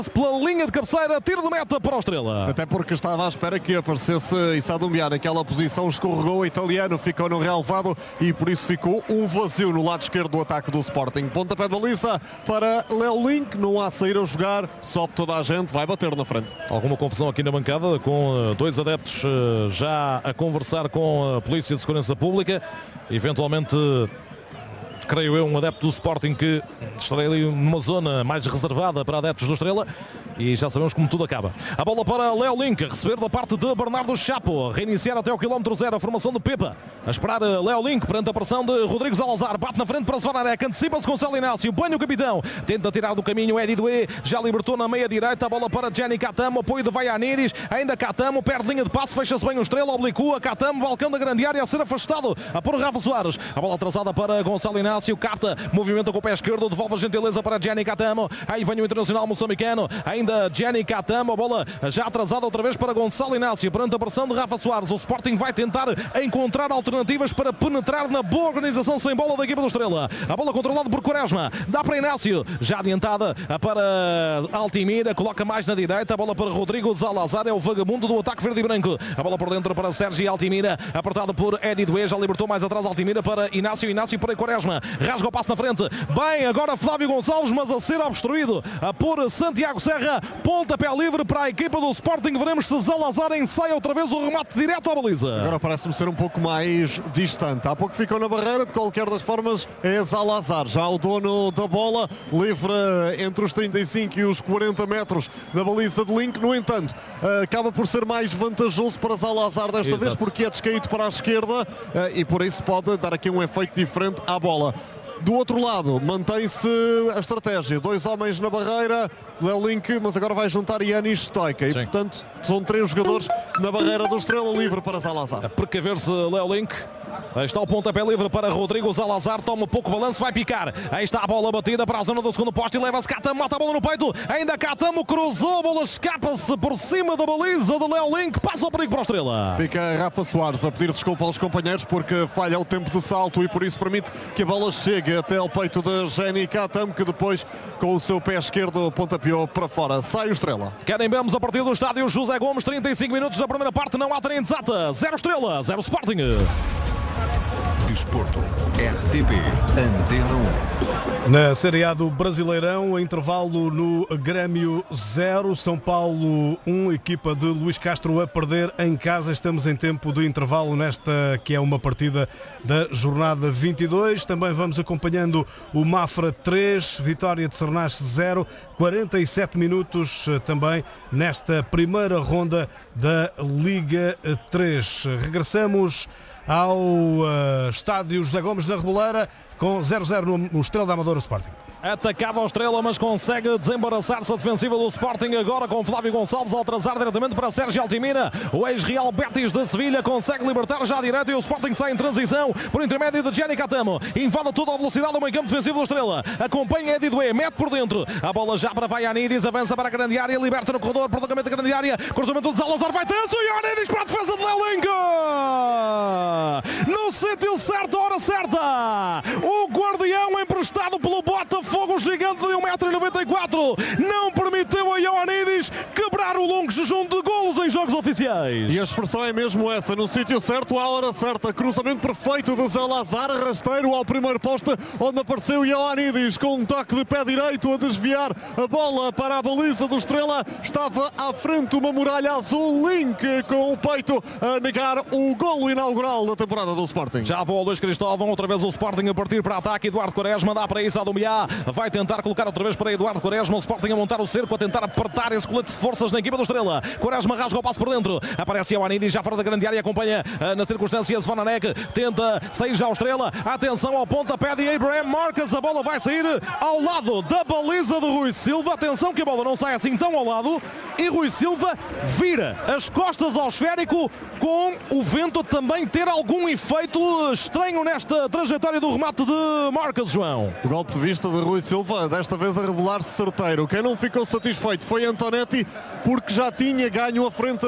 pela linha de cabeceira, tiro de meta para o Estrela. Até porque estava à espera que aparecesse Issa Doumbia naquela posição, escorregou o italiano, ficou no relevado e por isso ficou um vazio no lado esquerdo do ataque do Sporting. Pontapé de baliza para Léo Link, não há sair a jogar, sobe toda a gente, vai bater na frente. Alguma confusão aqui na bancada, com dois adeptos já a conversar com a Polícia de Segurança Pública, eventualmente... creio eu, um adepto do Sporting que estará ali numa zona mais reservada para adeptos do Estrela e já sabemos como tudo acaba. A bola para Léo Link, a receber da parte de Bernardo Chapo, reiniciar até o quilómetro 0 a formação de Pepa, a esperar Léo Link perante a pressão de Rodrigo Salazar, bate na frente para Zvonarek, antecipa-se com Gonçalo Inácio, banha o capitão, tenta tirar do caminho Eddie Doué, já libertou na meia direita, a bola para Gianni Catamo, apoio de Vaianidis, ainda Catamo, perde linha de passe, fecha-se bem o Estrela, oblicua Catamo, balcão da grande área a ser afastado, a pôr Rafa Soares, a bola atrasada para Gonçalo Inácio, capta, movimenta com o pé esquerdo, devolve a gentileza para Gianni Catamo, aí vem o internacional moçambicano, ainda Gianni Catamo, a bola já atrasada outra vez para Gonçalo Inácio, perante a pressão de Rafa Soares, o Sporting vai tentar encontrar alternativas para penetrar na boa organização sem bola da equipa do Estrela, a bola controlada por Quaresma, dá para Inácio, já adiantada para Altimira, coloca mais na direita, a bola para Rodrigo Salazar, é o vagabundo do ataque verde e branco, a bola por dentro para Sérgio Altimira, apertado por Eddie Doué, já libertou mais atrás Altimira para Inácio para Quaresma, rasga o passo na frente, bem, agora Flávio Gonçalves, mas a ser obstruído por Santiago Serra, pontapé livre para a equipa do Sporting, veremos se Salazar ensaia outra vez o remate direto à baliza. Agora parece-me ser um pouco mais distante, há pouco ficou na barreira, de qualquer das formas é Salazar, já o dono da bola, livre entre os 35 e os 40 metros da baliza de Link, no entanto, acaba por ser mais vantajoso para Salazar desta vez, porque é descaído para a esquerda e por isso pode dar aqui um efeito diferente à bola. Do outro lado, mantém-se a estratégia. Dois homens na barreira, Léo Link, mas agora vai juntar Yanis Stoica. E, portanto, são três jogadores na barreira do Estrela, livre para Salazar. A precaver-se Léo Link. Aí está o pontapé livre para Rodrigo Salazar, toma pouco balanço, vai picar. Aí está a bola batida para a zona do segundo poste e leva-se Catamo, mata a bola no peito. Ainda Catamo cruzou, a bola escapa-se por cima da baliza de Léo Link, passa o perigo para a Estrela. Fica Rafa Soares a pedir desculpa aos companheiros porque falha o tempo de salto e por isso permite que a bola chegue até ao peito de Gianni Catamo, que depois com o seu pé esquerdo pontapeou para fora. Sai o Estrela. Querem vemos a partir do estádio José Gomes, 35 minutos da primeira parte, não há trem desata. 0 Estrela, 0 Sporting. Desporto, RTP, Antena 1. Na Série A do Brasileirão, intervalo no Grêmio 0, São Paulo 1, equipa de Luís Castro a perder em casa. Estamos em tempo de intervalo nesta que é uma partida da jornada 22. Também vamos acompanhando o Mafra 3, vitória de Sernache 0, 47 minutos também nesta primeira ronda da Liga 3. Regressamos ao estádio José Gomes da Reboleira com 0-0 no Estrela da Amadora Sporting. Atacava o Estrela, mas consegue desembaraçar-se a defensiva do Sporting agora com Flávio Gonçalves a atrasar diretamente para Sérgio Altimira. O ex-Real Betis de Sevilha consegue libertar já à direita e o Sporting sai em transição por intermédio de Gianni Catamo. Invade toda a velocidade do meio campo defensivo do Estrela. Acompanha Eddie Doué, mete por dentro. A bola já para Vaianidis, avança para a grande área, liberta no corredor, prolongamento da grande área, cruzamento de Salazar, vai tenso e Vaianidis para a defesa de Léo Link. No sítio certo, hora certa. O guardião emprestado pelo Botafogo, gigante de 1,94 m, não permitiu a Ioannidis quebrar o longo jejum de golos em jogos oficiais. E a expressão é mesmo essa, no sítio certo, à hora certa, cruzamento perfeito de Salazar, rasteiro ao primeiro poste, onde apareceu Ioannidis com um toque de pé direito a desviar a bola para a baliza do Estrela. Estava à frente uma muralha azul, Link com o peito a negar o golo inaugural da temporada do Sporting. Já voa Luís Cristóvão, outra vez o Sporting a partir para ataque. Eduardo Quaresma dá para Issa Doumbia, vai tentar colocar outra vez para Eduardo Quaresma. O Sporting a montar o cerco, a tentar apertar esse colete de forças na equipa do Estrela. Quaresma rasga o passo por dentro, aparece Ioannidis já fora da grande área, acompanha na circunstância Zvonarek, tenta sair já o Estrela. Atenção ao pontapé de Abraham Marques, a bola vai sair ao lado da baliza de Rui Silva. Atenção que a bola não sai assim tão ao lado e Rui Silva vira as costas ao esférico, com o vento também ter algum efeito estranho nesta trajetória do remate de Marques, João. O golpe de vista de Rui Silva, desta vez a revelar-se certeiro. Quem não ficou satisfeito foi Antonetti, porque já tinha ganho a frente a Quaresma.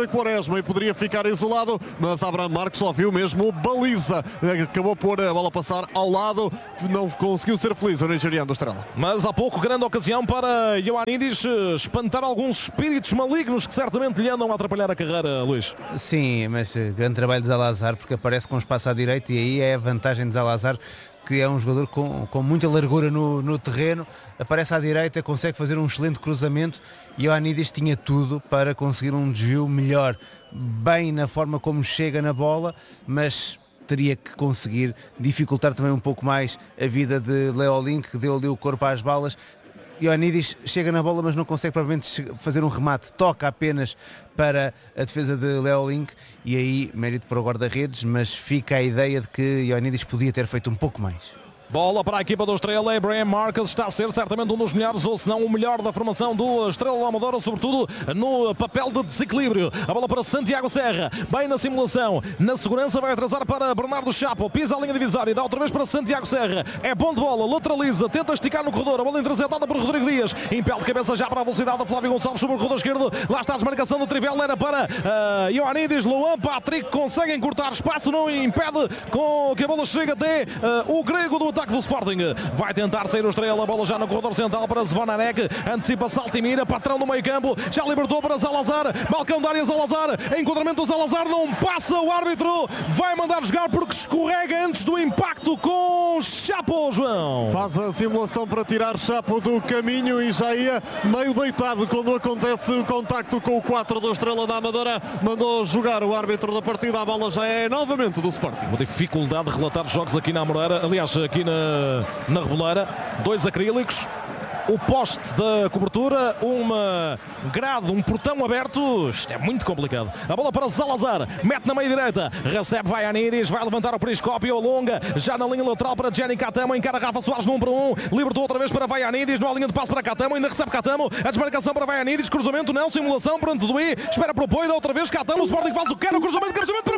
Quaresma e poderia ficar isolado, mas Abraham Marques só viu mesmo baliza. Acabou por a bola passar ao lado, não conseguiu ser feliz o nigeriano do Estrela. Mas há pouco grande ocasião para Ioannidis espantar alguns espíritos malignos que certamente lhe andam a atrapalhar a carreira, Luís. Sim, mas grande trabalho de Zalazar, porque aparece com espaço à direita e aí é a vantagem de Zalazar, que é um jogador com muita largura no terreno, aparece à direita, consegue fazer um excelente cruzamento e Ioannidis tinha tudo para conseguir um desvio melhor, bem na forma como chega na bola, mas teria que conseguir dificultar também um pouco mais a vida de Leo Link, que deu ali o corpo às balas. Ioannidis chega na bola, mas não consegue provavelmente fazer um remate, toca apenas para a defesa de Leo Link e aí mérito para o guarda-redes, mas fica a ideia de que Ioannidis podia ter feito um pouco mais. Bola para a equipa do Estrela. Abraham Marques está a ser certamente um dos melhores, ou se não o melhor da formação do Estrela da Amadora, sobretudo no papel de desequilíbrio. A bola para Santiago Serra, bem na simulação, na segurança, vai atrasar para Bernardo Chapo, pisa a linha divisória, dá outra vez para Santiago Serra, é bom de bola, lateraliza, tenta esticar no corredor, a bola interceptada por Rodrigo Dias, impele de cabeça já para a velocidade da Flávio Gonçalves sobre o corredor esquerdo, lá está a desmarcação do Trivela, era para Ioannidis, Luan Patrick consegue encurtar espaço, não impede com que a bola chegue até o grego do ataque do Sporting. Vai tentar sair o Estrela, a bola já no corredor central para Zvonarek, antecipa Saltimira, patrão do meio campo, já libertou para Zalazar, balcão da área Zalazar, enquadramento do Zalazar, não passa, o árbitro vai mandar jogar porque escorrega antes do impacto com Chapo, João. Faz a simulação para tirar Chapo do caminho e já ia meio deitado quando acontece o contacto com o 4 da Estrela da Amadora, mandou jogar o árbitro da partida, a bola já é novamente do Sporting. Uma dificuldade de relatar jogos aqui na Amoreira, aliás aqui na Reboleira, 2 acrílicos, o poste da cobertura, uma grade, um portão aberto, isto é muito complicado. A bola para Zalazar, mete na meia direita, recebe Ioannidis, vai levantar o periscópio, alonga, já na linha lateral para Jenny Catamo, encara Rafa Soares no 1-1, libertou outra vez para Ioannidis, não há linha de passo para Catamo, ainda recebe Catamo, a desmarcação para Ioannidis, cruzamento não, simulação, pronto do I, espera para o apoio, dá outra vez Catamo, o Sporting faz o que quer, o cruzamento para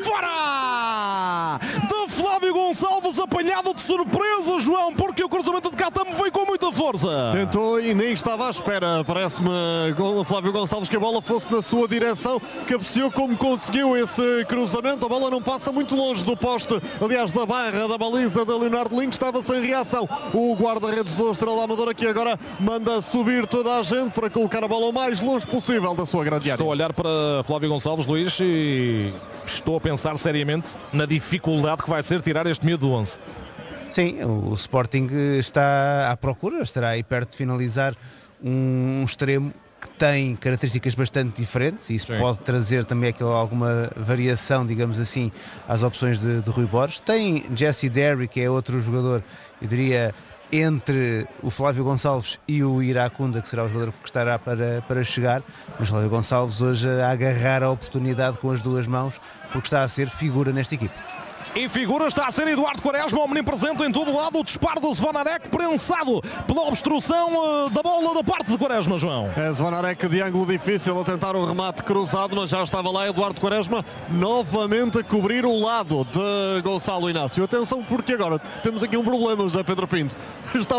fora! De Flávio Gonçalves, apanhado de surpresa, João, porque o cruzamento de Catamo foi com muita força. Tentou e nem estava à espera, parece-me Flávio Gonçalves que a bola fosse na sua direção, cabeceou como conseguiu esse cruzamento, a bola não passa muito longe do poste, aliás da barra da baliza da Leonardo Link, estava sem reação o guarda-redes do Estrela Amadora, que agora manda subir toda a gente para colocar a bola o mais longe possível da sua grande área. Estou a olhar para Flávio Gonçalves, Luís, e estou a pensar seriamente na dificuldade que vai ser tirar este miúdo do 11. Sim, o Sporting está à procura, estará aí perto de finalizar um extremo que tem características bastante diferentes e isso Sim. pode trazer também alguma variação, digamos assim, às opções de Rui Borges. Tem Jesse Derry, que é outro jogador, eu diria, entre o Flávio Gonçalves e o Iracunda, que será o jogador que estará para chegar, mas Flávio Gonçalves hoje a agarrar a oportunidade com as duas mãos, porque está a ser figura nesta equipe. E figura está a ser Eduardo Quaresma, omnipresente em todo o lado, o disparo do Zvonarek prensado pela obstrução da bola da parte de Quaresma, João. É Zvonarek de ângulo difícil a tentar o remate cruzado, mas já estava lá Eduardo Quaresma novamente a cobrir o lado de Gonçalo Inácio. Atenção porque agora temos aqui um problema, José Pedro Pinto. Está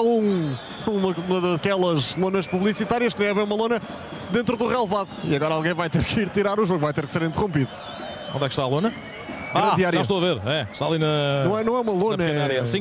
uma daquelas lonas publicitárias que nem é bem uma lona dentro do relevado. E agora alguém vai ter que ir tirar o jogo, vai ter que ser interrompido. Onde é que está a lona? Já estou a ver, está ali na... Não é uma lona, Sim,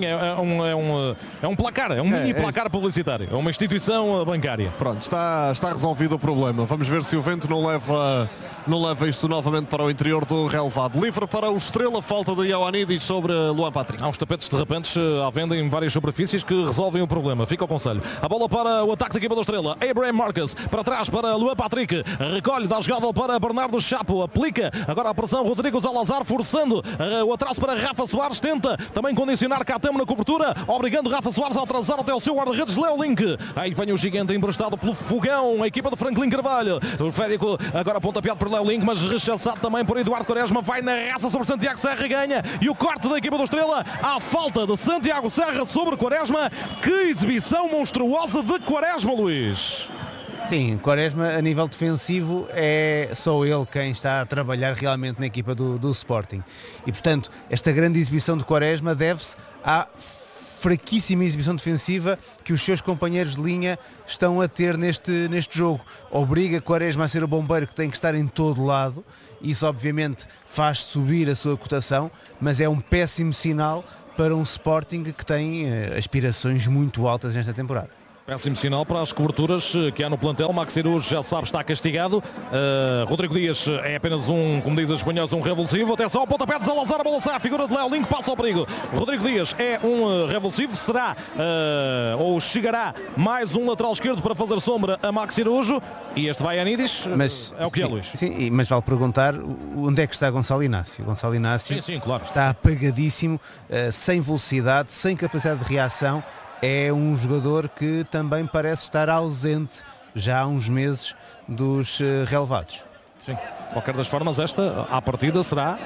é um placar, é um mini placar publicitário, é uma instituição bancária. Pronto, está resolvido o problema. Vamos ver se o vento não leva isto novamente para o interior do relevado. Livre para o Estrela, falta de Ioannidis sobre Luan Patrick. Há uns tapetes derrapantes à venda em várias superfícies que resolvem o problema. Fica o conselho. A bola para o ataque da equipa do Estrela. Abraham Marques, para trás para Luan Patrick. Recolhe, dá jogada para Bernardo Chapo. Aplica agora a pressão Rodrigo Zalazar, forçando o atraso para Rafa Soares. Tenta também condicionar Catamo na cobertura, obrigando Rafa Soares a atrasar até o seu guarda-redes Leo Link. Aí vem o gigante emprestado pelo Fogão, a equipa de Franklin Carvalho. O Férico agora pontapeado por Leo Link, mas rechaçado também por Eduardo Quaresma. Vai na raça sobre Santiago Serra, ganha. E o corte da equipa do Estrela à falta de Santiago Serra sobre Quaresma. Que exibição monstruosa de Quaresma, Luís. Sim, Quaresma a nível defensivo é só ele quem está a trabalhar realmente na equipa do Sporting. E portanto, esta grande exibição de Quaresma deve-se à fraquíssima exibição defensiva que os seus companheiros de linha estão a ter neste jogo. Obriga Quaresma a ser o bombeiro que tem que estar em todo lado. Isso obviamente faz subir a sua cotação, mas é um péssimo sinal para um Sporting que tem aspirações muito altas nesta temporada. Péssimo sinal para as coberturas que há no plantel. Maxi Araújo, já sabe, está castigado. Rodrigo Dias é apenas como diz os espanhóis, um revulsivo. Atenção ao pontapé de Salazar, a bola sai, a figura de Léo Link passa ao perigo. Rodrigo Dias é um revulsivo. Será ou chegará mais um lateral esquerdo para fazer sombra a Maxi Araújo. E este vai a Nidis, mas é o que é, Luís. Sim, mas vale perguntar onde é que está Gonçalo Inácio. Gonçalo Inácio sim, claro. Está apagadíssimo, sem velocidade, sem capacidade de reação. É um jogador que também parece estar ausente já há uns meses dos relevados. Sim, de qualquer das formas, esta à partida será,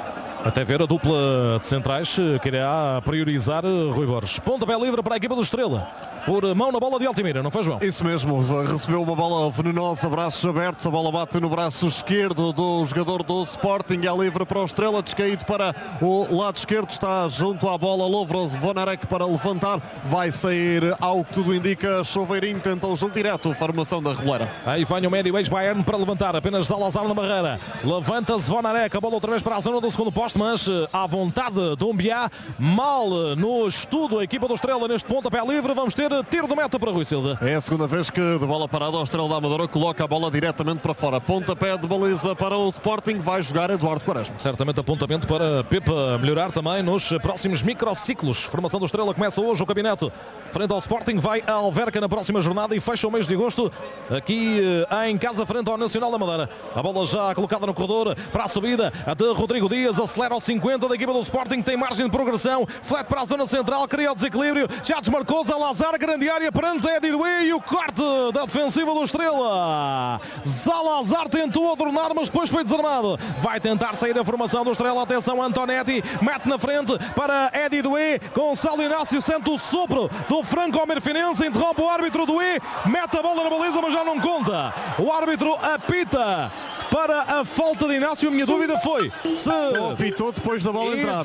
até ver a dupla de centrais que irá priorizar Rui Borges. Pontapé livre para a equipa do Estrela, por mão na bola de Altimira, não foi, João? Isso mesmo, recebeu uma bola venenosa, braços abertos, a bola bate no braço esquerdo do jogador do Sporting, é livre para o Estrela, descaído para o lado esquerdo, está junto à bola Lovros Vonarek para levantar, vai sair ao que tudo indica Choveirinho, tenta o jogo direto, formação da Reboleira. Aí vem o médio ex-Bayern para levantar, apenas Salazar na barreira, levanta-se Vonarek, a bola outra vez para a zona do segundo posto, mas à vontade do Umbiá, mal no estudo a equipa do Estrela neste pontapé livre, vamos ter tiro de meta para Rui Silva. É a segunda vez que de bola parada o Estrela da Amadora coloca a bola diretamente para fora. Pontapé de baliza para o Sporting, vai jogar Eduardo Quaresma. Certamente apontamento para Pepa melhorar também nos próximos microciclos. Formação do Estrela começa hoje o campeonato frente ao Sporting, vai a Alverca na próxima jornada e fecha o mês de agosto aqui em casa frente ao Nacional da Madeira. A bola já colocada no corredor para a subida de Rodrigo Dias, acelera aos 50 da equipa do Sporting, tem margem de progressão, flete para a zona central, cria o desequilíbrio, já desmarcou Salazar, grande área perante Eddie Doué e o corte da defensiva do Estrela. Salazar tentou adornar, mas depois foi desarmado. Vai tentar sair a formação do Estrela, atenção Antonetti, mete na frente para Eddie Doué, Gonçalo Inácio sente o sopro do franco-merfinense, interrompe o árbitro Doué, mete a bola na baliza, mas já não conta. O árbitro apita para a falta de Inácio. A minha dúvida foi se apitou depois da bola entrar.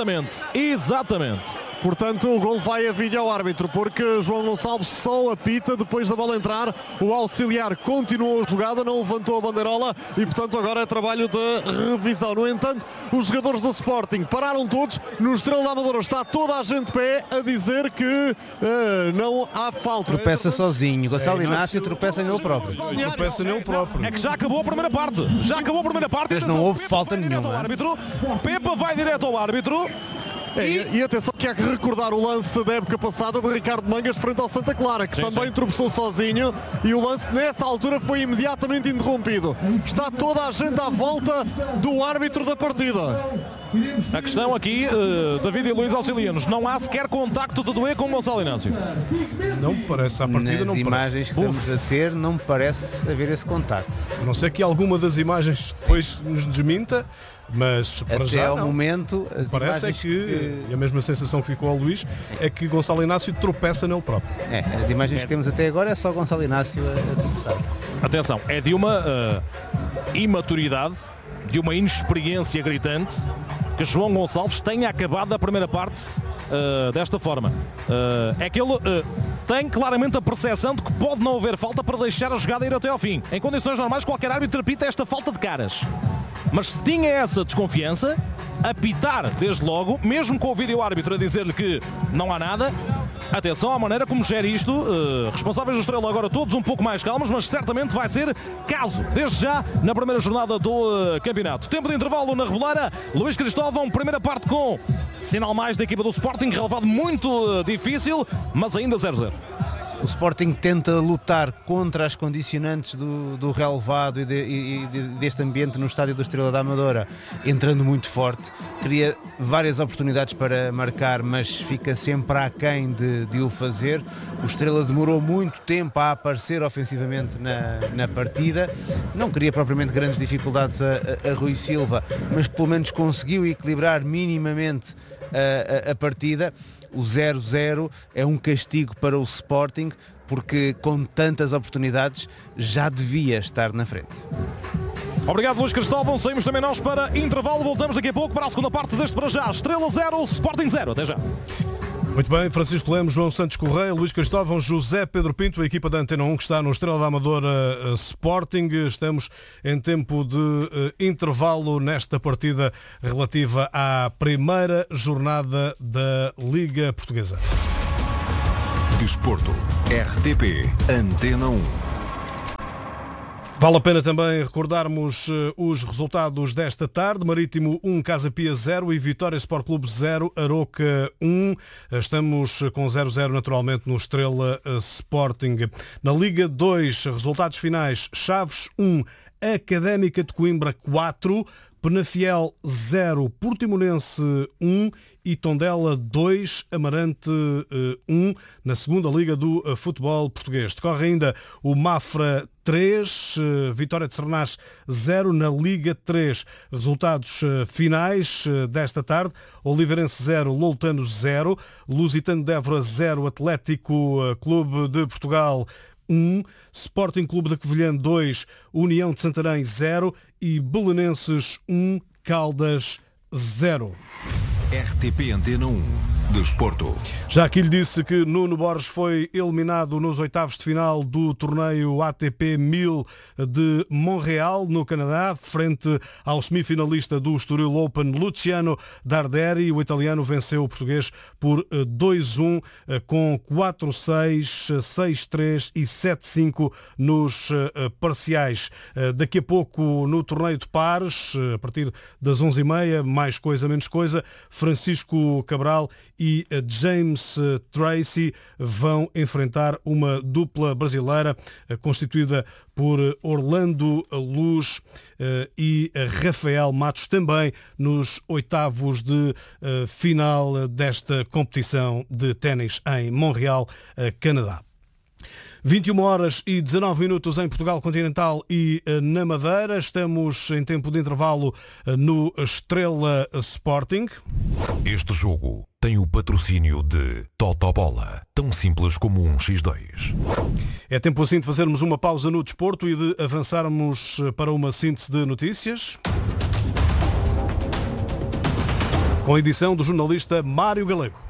Exatamente. Portanto, o gol vai a vídeo ao árbitro, porque João Gonçalves só apita depois da bola entrar. O auxiliar continuou a jogada, não levantou a bandeirola e, portanto, agora é trabalho de revisão. No entanto, os jogadores do Sporting pararam todos. No Estrela da Amadora está toda a gente de pé a dizer que não há falta. Tropeça sozinho. Gonçalo Inácio tropeça nele próprio. Tropeça nele próprio. É que já acabou a primeira parte. Mas não houve falta nenhuma. Pepa vai direto ao árbitro. E atenção que há que recordar o lance da época passada de Ricardo Mangas frente ao Santa Clara, que também tropeçou sozinho, e o lance nessa altura foi imediatamente interrompido. Está toda a gente à volta do árbitro da partida. A questão aqui, David e Luís auxilianos, não há sequer contacto de Doué com Gonçalo Inácio. Não me parece, à partida não me parece. Nas imagens que estamos a ter, não me parece haver esse contacto. A não ser que alguma das imagens depois nos desminta, mas para até já ao não. Momento, as parece é que e a mesma sensação que ficou ao Luís é que Gonçalo Inácio tropeça nele próprio. As imagens que temos até agora é só Gonçalo Inácio a tropeçar. Atenção, é de uma imaturidade, de uma inexperiência gritante que João Gonçalves tenha acabado a primeira parte desta forma. É que ele tem claramente a percepção de que pode não haver falta para deixar a jogada ir até ao fim. Em condições normais, qualquer árbitro apita esta falta de caras. Mas se tinha essa desconfiança, apitar desde logo, mesmo com o vídeo-árbitro a dizer-lhe que não há nada, atenção à maneira como gera isto. Responsáveis do Estrela agora todos um pouco mais calmos, mas certamente vai ser caso, desde já, na primeira jornada do campeonato. Tempo de intervalo na Reboleira. Luís Cristóvão, primeira parte com sinal mais da equipa do Sporting, relevado muito difícil, mas ainda 0-0. O Sporting tenta lutar contra as condicionantes do relevado e deste ambiente no estádio do Estrela da Amadora, entrando muito forte. Cria várias oportunidades para marcar, mas fica sempre aquém de o fazer. O Estrela demorou muito tempo a aparecer ofensivamente na partida. Não cria propriamente grandes dificuldades a Rui Silva, mas pelo menos conseguiu equilibrar minimamente a partida. O 0-0 é um castigo para o Sporting, porque com tantas oportunidades já devia estar na frente. Obrigado, Luís Cristóvão. Saímos também nós para intervalo. Voltamos daqui a pouco para a segunda parte deste Para Já. Estrela 0, Sporting 0. Até já. Muito bem, Francisco Lemos, João Santos Correia, Luís Cristóvão, José Pedro Pinto, a equipa da Antena 1 que está no Estrela da Amadora Sporting. Estamos em tempo de intervalo nesta partida relativa à primeira jornada da Liga Portuguesa. Desporto, RTP, Antena 1. Vale a pena também recordarmos os resultados desta tarde. Marítimo 1, Casa Pia 0 e Vitória Sport Clube 0, Aroca 1. Estamos com 0-0 naturalmente no Estrela Sporting. Na Liga 2, resultados finais: Chaves 1, Académica de Coimbra 4, Penafiel 0, Portimonense 1 e Tondela 2, Amarante 1, na segunda Liga do Futebol Português. Decorre ainda o Mafra 3, Vitória de Sernás 0 na Liga 3. Resultados finais desta tarde: Oliveirense 0, Loutano 0, Lusitano de Évora 0, Atlético Clube de Portugal 1, Sporting Clube da Covilhã 2, União de Santarém 0 e Belenenses 1, Caldas 0. RTP Antena 1. Desporto. Já aqui lhe disse que Nuno Borges foi eliminado nos oitavos de final do torneio ATP 1000 de Montreal, no Canadá, frente ao semifinalista do Estoril Open, Luciano Darderi. O italiano venceu o português por 2-1 com 4-6, 6-3 e 7-5 nos parciais. Daqui a pouco, no torneio de pares, a partir das 11h30, mais coisa, menos coisa, Francisco Cabral e James Tracy vão enfrentar uma dupla brasileira constituída por Orlando Luz e Rafael Matos, também nos oitavos de final desta competição de ténis em Montreal, Canadá. 21h19 em Portugal Continental e na Madeira. Estamos em tempo de intervalo no Estrela Sporting. Este jogo tem o patrocínio de Totobola, tão simples como um X2. É tempo assim de fazermos uma pausa no desporto e de avançarmos para uma síntese de notícias, com a edição do jornalista Mário Galego.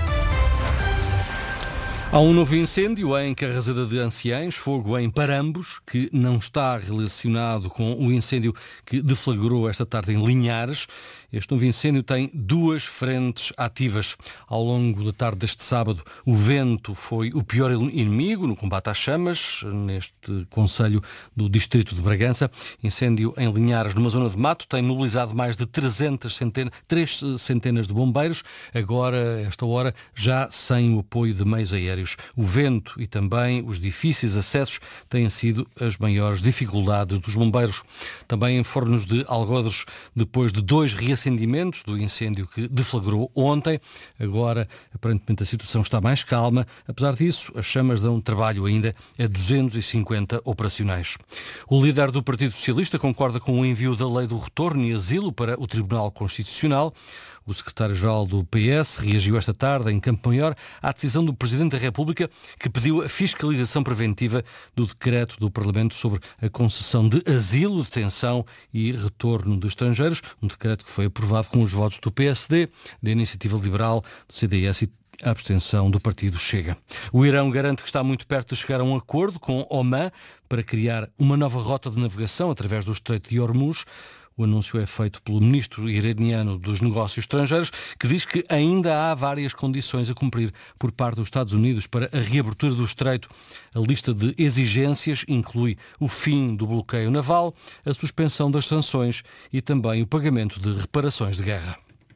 Há um novo incêndio em Carraseda de Anciães, fogo em Parambos, que não está relacionado com o incêndio que deflagrou esta tarde em Linhares. Este novo incêndio tem duas frentes ativas. Ao longo da tarde deste sábado, o vento foi o pior inimigo no combate às chamas, neste concelho do distrito de Bragança. Incêndio em Linhares, numa zona de mato, tem mobilizado mais de 3 centenas de bombeiros, agora, esta hora, já sem o apoio de meios aéreos. O vento e também os difíceis acessos têm sido as maiores dificuldades dos bombeiros. Também em Fornos de Algodres, depois de 2 reacendimentos do incêndio que deflagrou ontem, agora aparentemente a situação está mais calma. Apesar disso, as chamas dão trabalho ainda a 250 operacionais. O líder do Partido Socialista concorda com o envio da lei do retorno e asilo para o Tribunal Constitucional. O secretário-geral do PS reagiu esta tarde, em Campo Maior, à decisão do Presidente da República, que pediu a fiscalização preventiva do decreto do Parlamento sobre a concessão de asilo, detenção e retorno de estrangeiros, um decreto que foi aprovado com os votos do PSD, da Iniciativa Liberal, do CDS e a abstenção do partido Chega. O Irão garante que está muito perto de chegar a um acordo com Oman para criar uma nova rota de navegação através do Estreito de Hormuz. O anúncio é feito pelo ministro iraniano dos Negócios Estrangeiros, que diz que ainda há várias condições a cumprir por parte dos Estados Unidos para a reabertura do estreito. A lista de exigências inclui o fim do bloqueio naval, a suspensão das sanções e também o pagamento de reparações de guerra.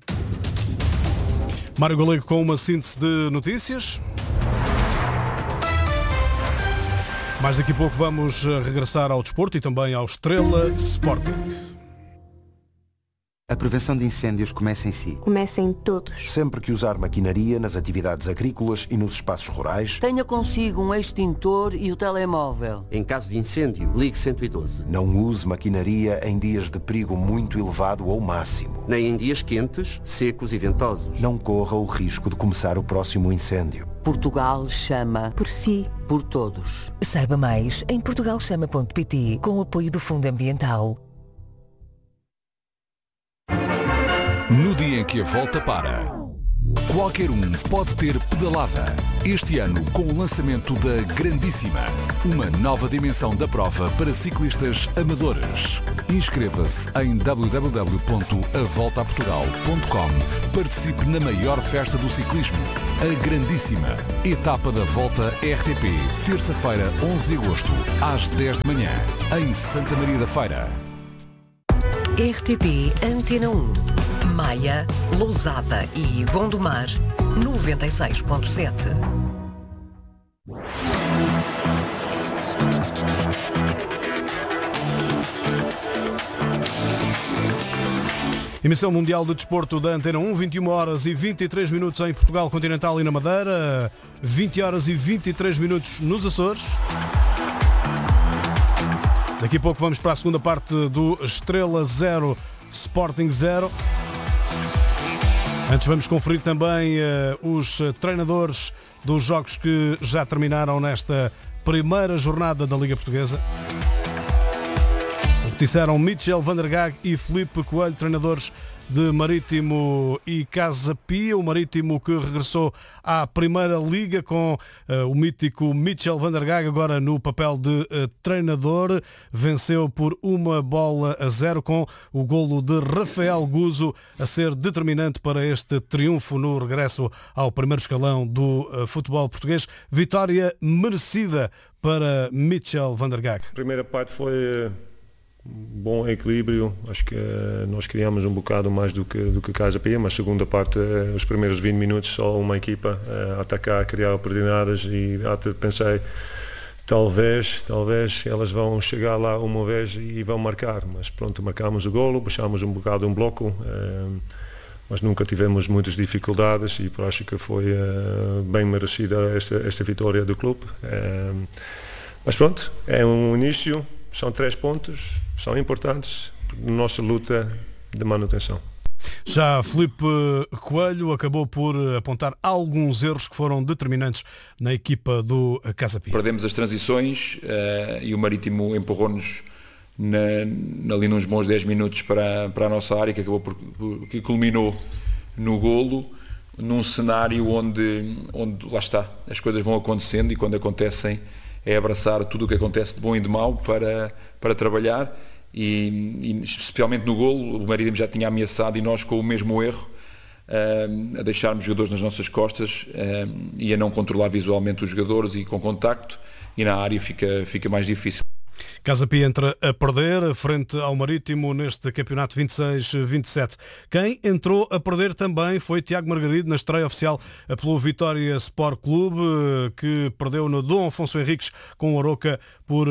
Mário Galego com uma síntese de notícias. Mais daqui a pouco vamos regressar ao desporto e também ao Estrela Sporting. A prevenção de incêndios começa em si. Começa em todos. Sempre que usar maquinaria nas atividades agrícolas e nos espaços rurais, tenha consigo um extintor e o telemóvel. Em caso de incêndio, ligue 112. Não use maquinaria em dias de perigo muito elevado ou máximo. Nem em dias quentes, secos e ventosos. Não corra o risco de começar o próximo incêndio. Portugal chama por si, por todos. Saiba mais em portugalchama.pt, com o apoio do Fundo Ambiental. No dia em que a volta para, Qualquer um pode ter pedalada. Este ano, com o lançamento da Grandíssima, uma nova dimensão da prova para ciclistas amadores. Inscreva-se em www.avoltaportugal.com. Participe na maior festa do ciclismo, a Grandíssima. Etapa da Volta RTP, terça-feira, 11 de agosto, às 10 da manhã, em Santa Maria da Feira. RTP Antena 1, Maia, Lousada e Gondomar, 96.7. Emissão Mundial de Desporto da Antena 1, 21 horas e 23 minutos em Portugal Continental e na Madeira, 20 horas e 23 minutos nos Açores. Daqui a pouco vamos para a segunda parte do Estrela 0, Sporting 0. Antes vamos conferir também os treinadores dos jogos que já terminaram nesta primeira jornada da Liga Portuguesa. O que disseram Michel van der Gaag e Filipe Coelho, treinadores de Marítimo e Casa Pia. O Marítimo que regressou à Primeira Liga com o mítico Michel van der Gaag agora no papel de treinador. Venceu por 1-0 com o golo de Rafael Guzo a ser determinante para este triunfo no regresso ao primeiro escalão do futebol português. Vitória merecida para Michel van der Gaag. A primeira parte foi bom equilíbrio, acho que nós criamos um bocado mais do que Casa Pia, mas a segunda parte, os primeiros 20 minutos só uma equipa a atacar, a criar oportunidades e até pensei talvez elas vão chegar lá uma vez e vão marcar, mas pronto, marcámos o golo, baixámos um bocado um bloco, mas nunca tivemos muitas dificuldades e acho que foi bem merecida esta vitória do clube, mas pronto, é um início. São 3 pontos, são importantes na nossa luta de manutenção. Já Filipe Coelho acabou por apontar alguns erros que foram determinantes na equipa do Casa Pia. Perdemos as transições e o Marítimo empurrou-nos ali nos bons 10 minutos para a nossa área, que culminou no golo, num cenário onde lá está, as coisas vão acontecendo e quando acontecem é abraçar tudo o que acontece de bom e de mau para trabalhar e especialmente no golo, o Marítimo já tinha ameaçado e nós com o mesmo erro, a deixarmos jogadores nas nossas costas e a não controlar visualmente os jogadores e com contacto e na área fica mais difícil. Casa Pia entra a perder frente ao Marítimo neste campeonato 26-27. Quem entrou a perder também foi Tiago Margarido na estreia oficial pelo Vitória Sport Clube, que perdeu no Dom Afonso Henriques com o Aroca por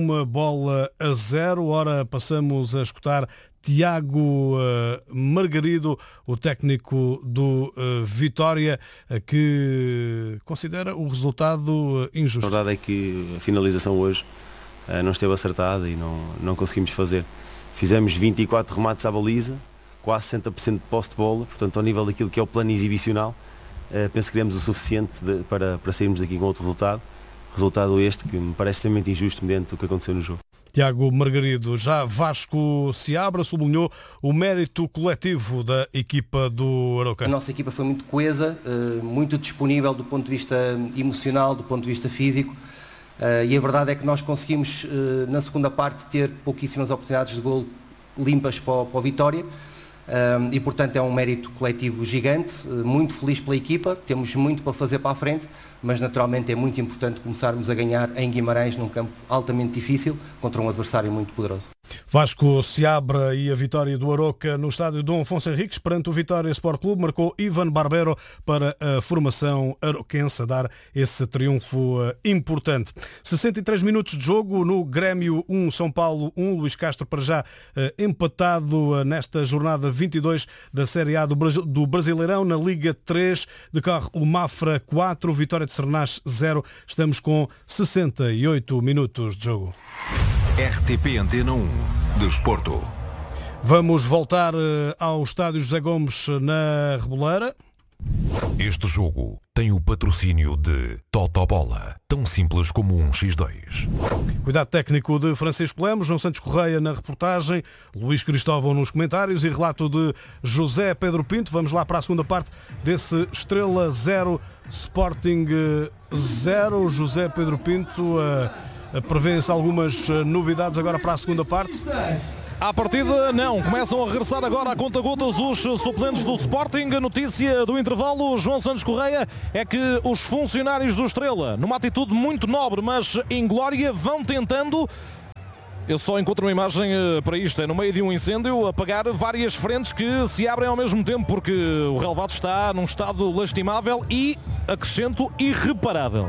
1-0. Ora, passamos a escutar Tiago Margarido, o técnico do Vitória, que considera o resultado injusto. A verdade é que a finalização hoje não esteve acertada e não conseguimos fazer. Fizemos 24 remates à baliza, quase 60% de posse de bola, portanto ao nível daquilo que é o plano exibicional, penso que demos o suficiente para sairmos aqui com outro resultado este que me parece extremamente injusto mediante o que aconteceu no jogo. Tiago Margarido. Já Vasco Seabra sublinhou o mérito coletivo da equipa do Aroca. A nossa equipa foi muito coesa, muito disponível do ponto de vista emocional, do ponto de vista físico. E a verdade é que nós conseguimos na segunda parte ter pouquíssimas oportunidades de golo limpas para o Vitória e portanto é um mérito coletivo gigante, muito feliz pela equipa, temos muito para fazer para a frente, mas naturalmente é muito importante começarmos a ganhar em Guimarães num campo altamente difícil contra um adversário muito poderoso. Vasco Seabra e a vitória do Aroca no estádio Dom Afonso Henriques perante o Vitória Sport Clube marcou Ivan Barbero para a formação aroquense a dar esse triunfo importante. 63 minutos de jogo no Grêmio 1, São Paulo 1, Luís Castro para já empatado nesta jornada 22 da Série A do Brasileirão. Na Liga 3 decorre o Mafra 4, Vitória de Sernás 0. Estamos com 68 minutos de jogo. RTP Antena 1, Desporto. Vamos voltar ao estádio José Gomes na Reboleira. Este jogo tem o patrocínio de Totobola, tão simples como um X2. Cuidado técnico de Francisco Lemos, João Santos Correia na reportagem, Luís Cristóvão nos comentários e relato de José Pedro Pinto. Vamos lá para a segunda parte desse Estrela 0, Sporting 0. José Pedro Pinto, prevêem-se algumas novidades agora para a segunda parte? À partida, não. Começam a regressar agora a conta-gotas os suplentes do Sporting. A notícia do intervalo, João Santos Correia, é que os funcionários do Estrela, numa atitude muito nobre, mas inglória, vão tentando... Eu só encontro uma imagem para isto, é no meio de um incêndio, apagar várias frentes que se abrem ao mesmo tempo, porque o relevado está num estado lastimável e, acrescento, irreparável.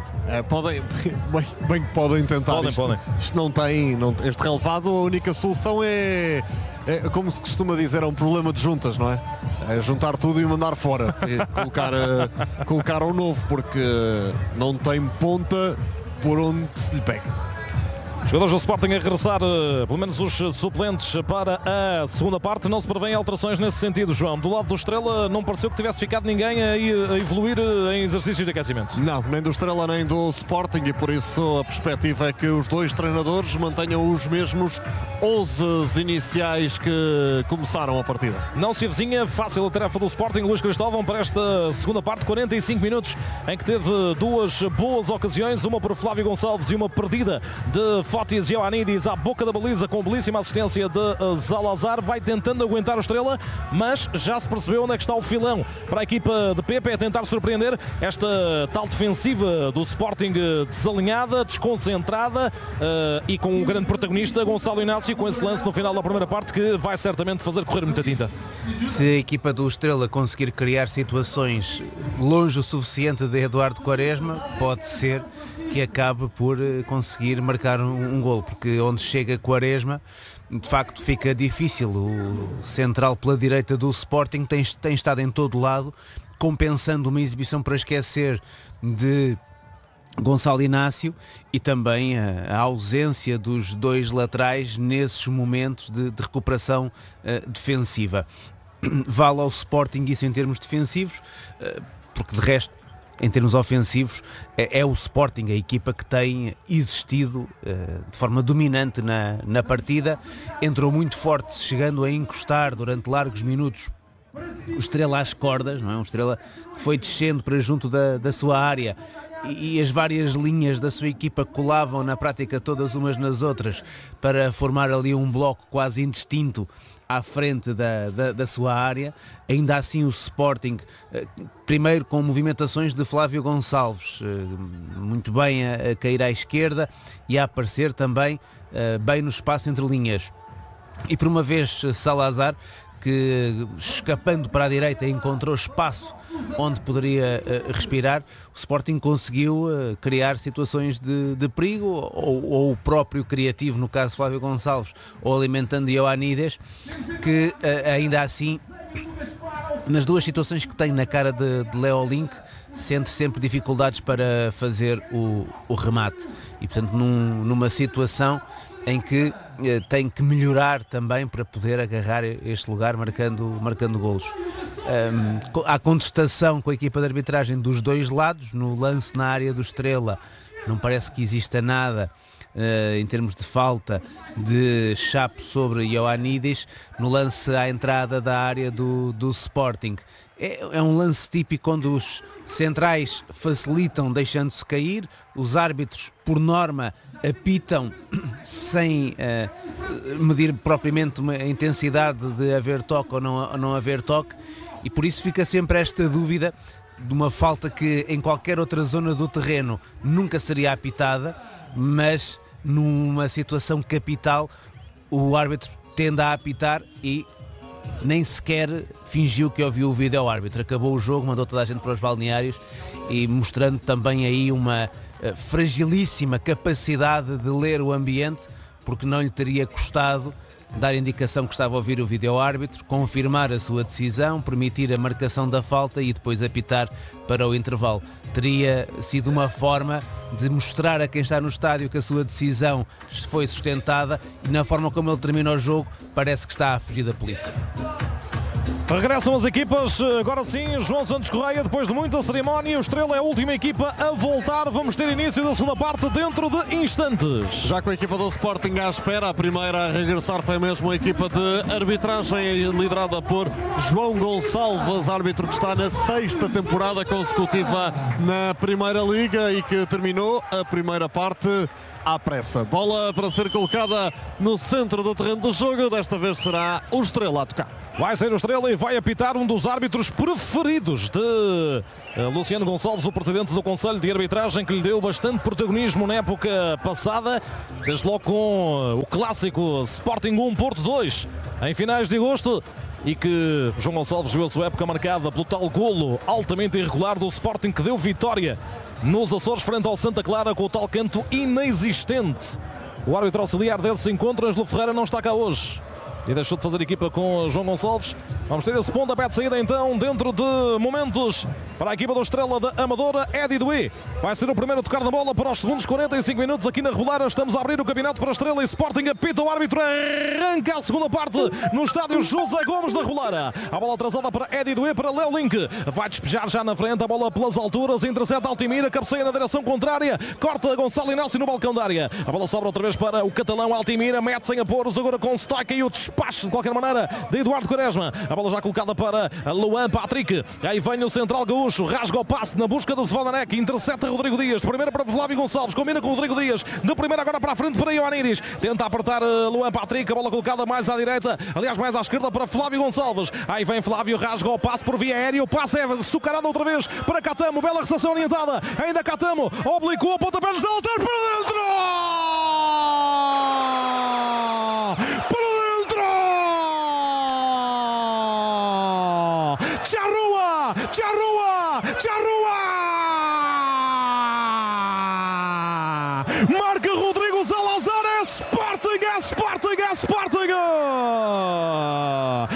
Bem que podem tentar. Podem. Isto não tem... Este relevado, a única solução é, como se costuma dizer, é um problema de juntas, não é? É juntar tudo e mandar fora. E colocar ao novo, porque não tem ponta por onde se lhe pega. Jogadores do Sporting a regressar, pelo menos os suplentes, para a segunda parte. Não se prevêem alterações nesse sentido, João. Do lado do Estrela não pareceu que tivesse ficado ninguém a evoluir em exercícios de aquecimento. Não, nem do Estrela nem do Sporting, e por isso a perspectiva é que os dois treinadores mantenham os mesmos 11 iniciais que começaram a partida. Não se avizinha fácil a tarefa do Sporting, Luís Cristóvão, para esta segunda parte, 45 minutos, em que teve duas boas ocasiões, uma por Flávio Gonçalves e uma perdida de Fotis Ioannidis à boca da baliza, com belíssima assistência de Zalazar. Vai tentando aguentar o Estrela, mas já se percebeu onde é que está o filão para a equipa de Pepe, é tentar surpreender esta tal defensiva do Sporting desalinhada, desconcentrada e com um grande protagonista, Gonçalo Inácio, com esse lance no final da primeira parte que vai certamente fazer correr muita tinta. Se a equipa do Estrela conseguir criar situações longe o suficiente de Eduardo Quaresma, pode ser que acabe por conseguir marcar um golo, porque onde chega Quaresma, de facto fica difícil. O central pela direita do Sporting tem estado em todo lado, compensando uma exibição para esquecer de Gonçalo Inácio e também a ausência dos dois laterais nesses momentos de recuperação defensiva. Vale ao Sporting isso em termos defensivos, porque de resto, em termos ofensivos, é o Sporting, a equipa que tem existido de forma dominante na partida. Entrou muito forte, chegando a encostar durante largos minutos o Estrela às cordas, não é? Um Estrela que foi descendo para junto da sua área e as várias linhas da sua equipa colavam na prática todas umas nas outras para formar ali um bloco quase indistinto à frente da sua área. Ainda assim o Sporting, primeiro com movimentações de Flávio Gonçalves, muito bem a cair à esquerda e a aparecer também bem no espaço entre linhas. E por uma vez Zalazar, que escapando para a direita encontrou espaço onde poderia respirar, o Sporting conseguiu criar situações de perigo, ou o próprio criativo, no caso Flávio Gonçalves, ou alimentando Ioannidis, que ainda assim, nas duas situações que tem na cara de Leo Link, sente sempre dificuldades para fazer o remate. E portanto numa situação em que tem que melhorar também para poder agarrar este lugar marcando golos. Há contestação com a equipa de arbitragem dos dois lados. No lance na área do Estrela não parece que exista nada em termos de falta de Chapo sobre Ioannidis. No lance à entrada da área do Sporting é um lance típico onde os centrais facilitam deixando-se cair, os árbitros por norma apitam sem medir propriamente a intensidade de haver toque ou não haver toque, e por isso fica sempre esta dúvida de uma falta que em qualquer outra zona do terreno nunca seria apitada, mas numa situação capital o árbitro tende a apitar e nem sequer fingiu que ouviu o vídeo árbitro. Acabou o jogo, mandou toda a gente para os balneários e mostrando também aí uma fragilíssima capacidade de ler o ambiente, porque não lhe teria custado dar indicação que estava a ouvir o vídeo-árbitro, confirmar a sua decisão, permitir a marcação da falta e depois apitar para o intervalo. Teria sido uma forma de mostrar a quem está no estádio que a sua decisão foi sustentada, e na forma como ele termina o jogo parece que está a fugir da polícia. Regressam as equipas, agora sim, João Santos Correia, depois de muita cerimónia, o Estrela é a última equipa a voltar. Vamos ter início da segunda parte dentro de instantes. Já com a equipa do Sporting à espera, a primeira a regressar foi mesmo a equipa de arbitragem liderada por João Gonçalves, árbitro que está na 6ª temporada consecutiva na Primeira Liga e que terminou a primeira parte à pressa. Bola para ser colocada no centro do terreno do jogo, desta vez será o Estrela a tocar. Vai ser o Estrela e vai apitar um dos árbitros preferidos de Luciano Gonçalves, o presidente do Conselho de Arbitragem, que lhe deu bastante protagonismo na época passada, desde logo com o clássico Sporting 1 Porto 2 em finais de agosto, e que João Gonçalves viu a sua época marcada pelo tal golo altamente irregular do Sporting que deu vitória nos Açores frente ao Santa Clara com o tal canto inexistente. O árbitro auxiliar desse encontro, Ângelo Ferreira, não está cá hoje e deixou de fazer equipa com João Gonçalves. Vamos ter esse pontapé de saída então dentro de momentos para a equipa do Estrela da Amadora. Eddie Doué vai ser o primeiro a tocar na bola para os segundos 45 minutos aqui na regular. Estamos a abrir o campeonato para a Estrela e Sporting. Apita o árbitro, arranca a segunda parte no estádio José Gomes da Regular. A bola atrasada para Eddie Doué, para Léo Link, vai despejar já na frente, a bola pelas alturas, intercepta Altimira, cabeceia na direção contrária, corta Gonçalo Inácio no balcão da área. A bola sobra outra vez para o catalão Altimira, mete sem apuros agora com Stoica e o despacho de qualquer maneira de Eduardo Quaresma. A bola já colocada para Luan Patrick, aí vem o central gaúcho, rasga o passe na busca do Zvonanek, intercepta Rodrigo Dias, de primeira para Flávio Gonçalves, combina com Rodrigo Dias, de primeira agora para a frente para Ioannidis, tenta apertar Luan Patrick, a bola colocada mais à direita, aliás mais à esquerda para Flávio Gonçalves, aí vem Flávio, rasga o passe por via aérea, o passe é sucarado outra vez para Catamo, bela recepção orientada, ainda Catamo, oblicou a pontapé de Zalter para dentro! Marca Rodrigo Salazar, é Sporting, é Sporting, é Sporting!